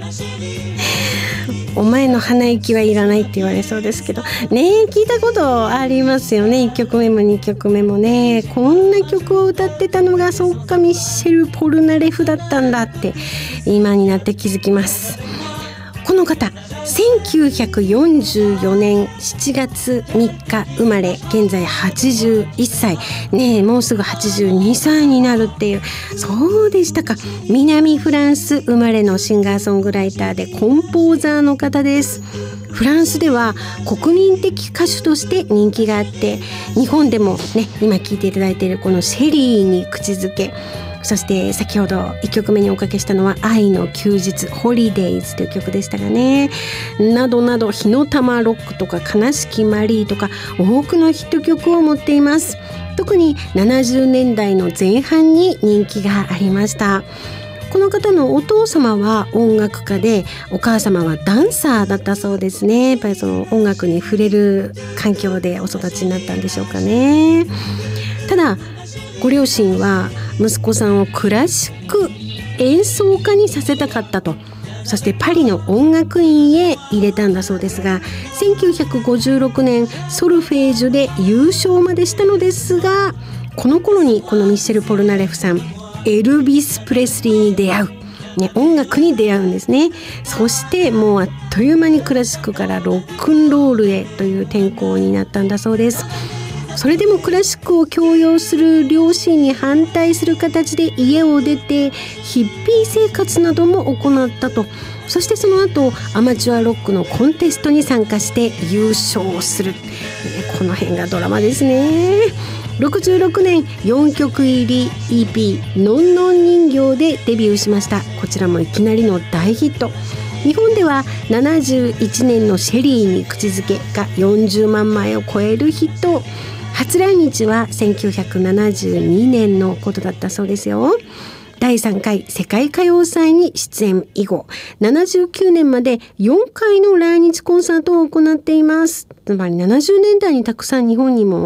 お前の鼻息はいらないって言われそうですけどね、聞いたことありますよね。1曲目も2曲目もね。こんな曲を歌ってたのがそっかミッシェル・ポルナレフだったんだって今になって気づきます。この方1944年7月3日生まれ、現在81歳ね。もうすぐ82歳になるっていう。そうでしたか。南フランス生まれのシンガーソングライターでコンポーザーの方です。フランスでは国民的歌手として人気があって、日本でもね今聴いていただいているこのシェリーに口づけ、そして先ほど1曲目におかけしたのは愛の休日ホリデイズという曲でしたがね、などなど火の玉ロックとか悲しきマリーとか多くのヒット曲を持っています。特に70年代の前半に人気がありました。この方のお父様は音楽家で、お母様はダンサーだったそうですね。やっぱりその音楽に触れる環境でお育ちになったんでしょうかね。ただご両親は息子さんをクラシック演奏家にさせたかったと、そしてパリの音楽院へ入れたんだそうですが、1956年ソルフェージュで優勝までしたのですが、この頃にこのミッシェル・ポルナレフさんエルビス・プレスリーに出会う、音楽に出会うんですね。そしてもうあっという間にクラシックからロックンロールへという転向になったんだそうです。それでもクラシックを強要する両親に反対する形で家を出てヒッピー生活なども行ったと。そしてその後アマチュアロックのコンテストに参加して優勝する、この辺がドラマですね。66年4曲入り EP のんのん人形でデビューしました。こちらもいきなりの大ヒット。日本では71年のシェリーに口づけが40万枚を超えるヒット。初来日は1972年のことだったそうですよ。第3回世界歌謡祭に出演以後、79年まで4回の来日コンサートを行っています。つまり70年代にたくさん日本にも